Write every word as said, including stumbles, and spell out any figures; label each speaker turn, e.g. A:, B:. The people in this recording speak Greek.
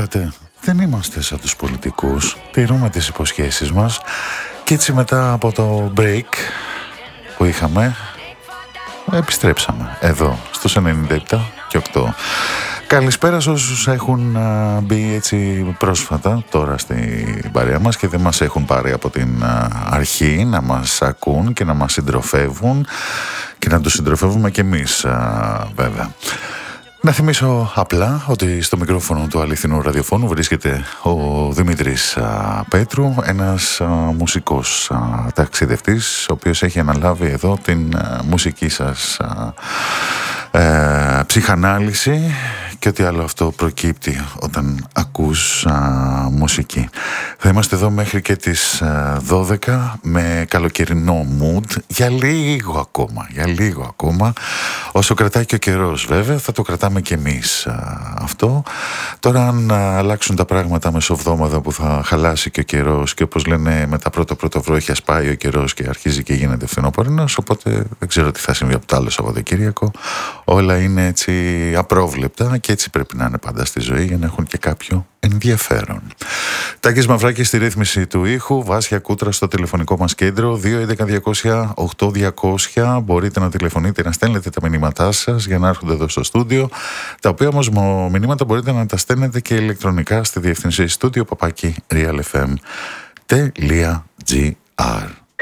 A: Είδατε, δεν είμαστε σαν τους πολιτικούς. Τηρούμε τις υποσχέσεις μας. Και έτσι μετά από το break που είχαμε, επιστρέψαμε εδώ στους ενενήντα επτά και οκτώ. Καλησπέρα σε όσους έχουν α, μπει έτσι πρόσφατα τώρα στην παρέα μας και δεν μας έχουν πάρει από την α, αρχή να μας ακούν και να μας συντροφεύουν και να τους συντροφεύουμε και εμείς α, βέβαια. Να θυμίσω απλά ότι στο μικρόφωνο του αληθινού ραδιοφώνου βρίσκεται ο Δημήτρης α, Πέτρου, ένας α, μουσικός α, ταξιδευτής, ο οποίος έχει αναλάβει εδώ την α, μουσική σας α, ε, ψυχανάλυση και ό,τι άλλο αυτό προκύπτει όταν ακούς α, μουσική. Θα είμαστε εδώ μέχρι και τις α, δώδεκα με καλοκαιρινό mood για λίγο ακόμα, για λίγο ακόμα, όσο κρατάει και ο καιρός βέβαια, θα το κρατάμε και εμείς α, αυτό. Τώρα αν α, αλλάξουν τα πράγματα μεσοβδόμαδα που θα χαλάσει και ο καιρός και όπως λένε με τα πρώτα πρωτοβρόχια σπάει ο καιρός και αρχίζει και γίνεται φθινοπορεινός, οπότε δεν ξέρω τι θα συμβεί από το άλλο Σαββατοκύριακο. Όλα είναι έτσι απρόβλεπτα και έτσι πρέπει να είναι πάντα στη ζωή για να έχουν και κάποιο ενδιαφέρον. Τάκης Μαυράκης στη ρύθμιση του ήχου, Βάσια Κούτρα στο τηλεφωνικό μας κέντρο δύο έντεκα διακόσια οκτώ διακόσια. Μπορείτε να τηλεφωνείτε, να στέλνετε τα μηνύματά σας για να έρχονται εδώ στο στούντιο, τα οποία όμως μηνύματα μπορείτε να τα στέλνετε και ηλεκτρονικά στη διευθυνσία στούντιο παπάκι realfm.gr.